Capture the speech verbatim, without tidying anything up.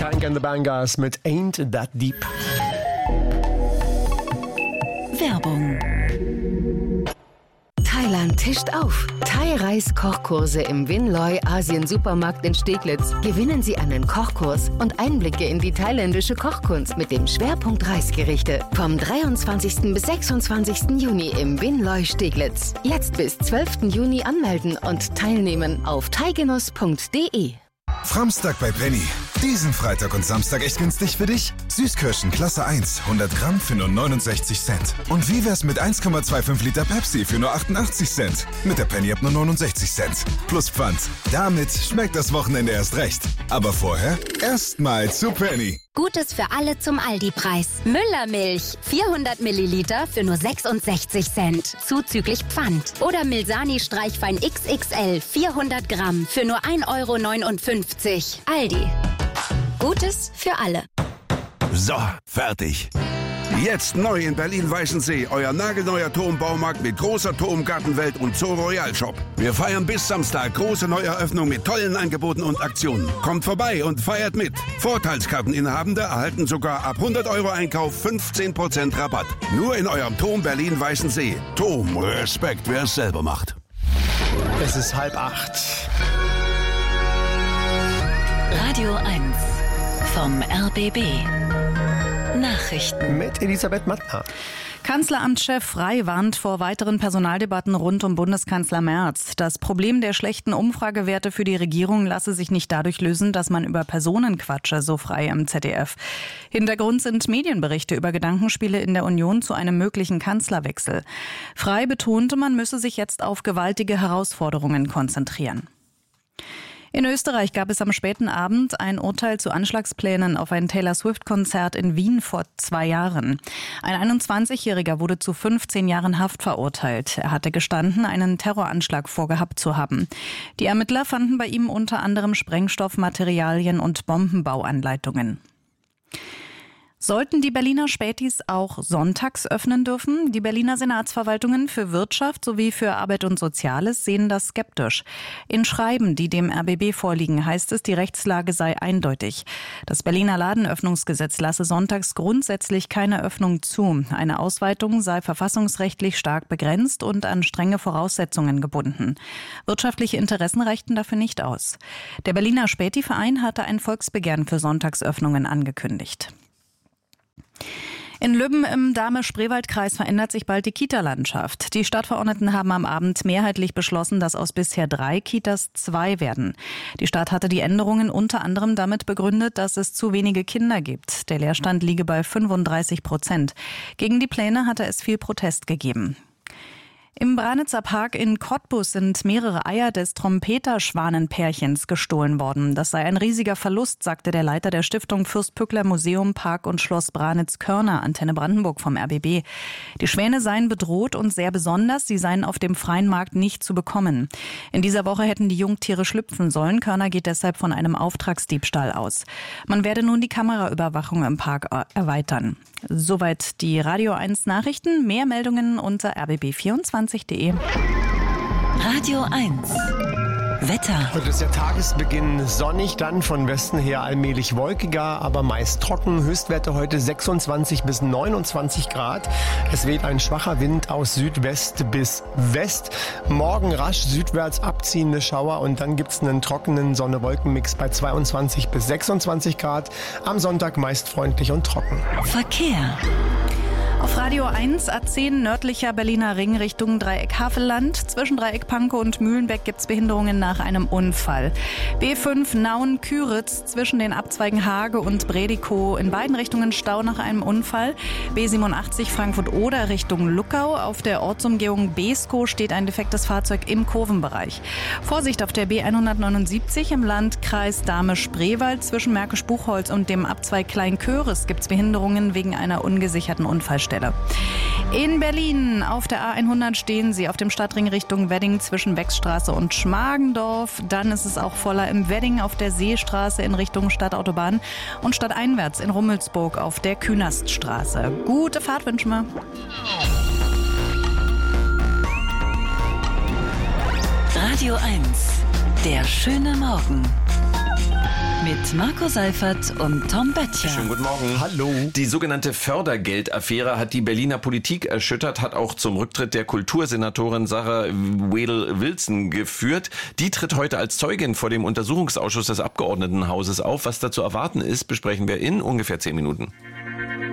Frank and the Bangers mit Ain't That Deep. Werbung. Thailand tischt auf. Thai-Reis-Kochkurse im Winloy Asien-Supermarkt in Steglitz. Gewinnen Sie einen Kochkurs und Einblicke in die thailändische Kochkunst mit dem Schwerpunkt Reisgerichte. Vom dreiundzwanzigsten bis sechsundzwanzigsten Juni im Winloy Steglitz. Jetzt bis zwölften Juni anmelden und teilnehmen auf thaigenuss punkt de. Framstag bei Penny. Diesen Freitag und Samstag echt günstig für dich? Süßkirschen Klasse eins, hundert Gramm für nur neunundsechzig Cent. Und wie wär's mit eins Komma fünfundzwanzig Liter Pepsi für nur achtundachtzig Cent? Mit der Penny ab nur neunundsechzig Cent. Plus Pfand. Damit schmeckt das Wochenende erst recht. Aber vorher erstmal zu Penny. Gutes für alle zum Aldi-Preis. Müllermilch, vierhundert Milliliter für nur sechsundsechzig Cent, zuzüglich Pfand. Oder Milsani Streichwein X X L, vierhundert Gramm für nur ein Euro neunundfünfzig. Aldi. Gutes für alle. So, fertig. Jetzt neu in Berlin-Weißensee, euer nagelneuer Turmbaumarkt mit großer Turmgartenwelt und Zoo Royal Shop. Wir feiern bis Samstag große Neueröffnung mit tollen Angeboten und Aktionen. Kommt vorbei und feiert mit. Vorteilskarteninhabende erhalten sogar ab hundert Euro Einkauf fünfzehn Prozent Rabatt. Nur in eurem Turm Berlin-Weißensee. Turm, Respekt, wer es selber macht. Es ist halb acht. Radio eins vom R B B. Nachrichten mit Elisabeth Mattner. Kanzleramtschef Frey warnt vor weiteren Personaldebatten rund um Bundeskanzler Merz. Das Problem der schlechten Umfragewerte für die Regierung lasse sich nicht dadurch lösen, dass man über Personen quatsche, so Frey im Z D F. Hintergrund sind Medienberichte über Gedankenspiele in der Union zu einem möglichen Kanzlerwechsel. Frey betonte, man müsse sich jetzt auf gewaltige Herausforderungen konzentrieren. In Österreich gab es am späten Abend ein Urteil zu Anschlagsplänen auf ein Taylor-Swift-Konzert in Wien vor zwei Jahren. Ein einundzwanzigjähriger wurde zu fünfzehn Jahren Haft verurteilt. Er hatte gestanden, einen Terroranschlag vorgehabt zu haben. Die Ermittler fanden bei ihm unter anderem Sprengstoffmaterialien und Bombenbauanleitungen. Sollten die Berliner Spätis auch sonntags öffnen dürfen? Die Berliner Senatsverwaltungen für Wirtschaft sowie für Arbeit und Soziales sehen das skeptisch. In Schreiben, die dem R B B vorliegen, heißt es, die Rechtslage sei eindeutig. Das Berliner Ladenöffnungsgesetz lasse sonntags grundsätzlich keine Öffnung zu. Eine Ausweitung sei verfassungsrechtlich stark begrenzt und an strenge Voraussetzungen gebunden. Wirtschaftliche Interessen reichten dafür nicht aus. Der Berliner Späti-Verein hatte ein Volksbegehren für Sonntagsöffnungen angekündigt. In Lübben im Dahme-Spreewald-Kreis verändert sich bald die Kita-Landschaft. Die Stadtverordneten haben am Abend mehrheitlich beschlossen, dass aus bisher drei Kitas zwei werden. Die Stadt hatte die Änderungen unter anderem damit begründet, dass es zu wenige Kinder gibt. Der Leerstand liege bei fünfunddreißig Prozent. Gegen die Pläne hatte es viel Protest gegeben. Im Branitzer Park in Cottbus sind mehrere Eier des Trompeterschwanenpärchens gestohlen worden. Das sei ein riesiger Verlust, sagte der Leiter der Stiftung Fürst-Pückler Museum, Park und Schloss Branitz-Körner, Antenne Brandenburg vom R B B. Die Schwäne seien bedroht und sehr besonders, sie seien auf dem freien Markt nicht zu bekommen. In dieser Woche hätten die Jungtiere schlüpfen sollen. Körner geht deshalb von einem Auftragsdiebstahl aus. Man werde nun die Kameraüberwachung im Park erweitern. Soweit die Radio eins Nachrichten. Mehr Meldungen unter r b b vierundzwanzig punkt de. Radio eins Wetter. Heute ist der Tagesbeginn sonnig, dann von Westen her allmählich wolkiger, aber meist trocken. Höchstwerte heute sechsundzwanzig bis neunundzwanzig Grad. Es weht ein schwacher Wind aus Südwest bis West. Morgen rasch südwärts abziehende Schauer und dann gibt's einen trockenen Sonne-Wolken-Mix bei zweiundzwanzig bis sechsundzwanzig Grad. Am Sonntag meist freundlich und trocken. Verkehr. Auf Radio eins A zehn nördlicher Berliner Ring Richtung Dreieck Havelland. Zwischen Dreieck Pankow und Mühlenbeck gibt es Behinderungen nach einem Unfall. B fünf Nauen-Küritz zwischen den Abzweigen Hage und Bredikow. In beiden Richtungen Stau nach einem Unfall. B siebenundachtzig Frankfurt-Oder Richtung Luckau. Auf der Ortsumgehung Beeskow steht ein defektes Fahrzeug im Kurvenbereich. Vorsicht auf der B hundertneunundsiebzig im Landkreis Dahme-Spreewald. Zwischen Märkisch-Buchholz und dem Abzweig Klein-Köris gibt es Behinderungen wegen einer ungesicherten Unfallstelle. In Berlin auf der A hundert stehen Sie auf dem Stadtring Richtung Wedding zwischen Wechsstraße und Schmargendorf. Dann ist es auch voller im Wedding auf der Seestraße in Richtung Stadtautobahn und stadteinwärts in Rummelsburg auf der Künaststraße. Gute Fahrt wünschen wir. Radio eins, der schöne Morgen. mit Marco Seifert und Tom Böttcher. Schönen guten Morgen. Hallo. Die sogenannte Fördergeldaffäre hat die Berliner Politik erschüttert, hat auch zum Rücktritt der Kultursenatorin Sarah Wedel-Wilson geführt. Die tritt heute als Zeugin vor dem Untersuchungsausschuss des Abgeordnetenhauses auf. Was da zu erwarten ist, besprechen wir in ungefähr zehn Minuten.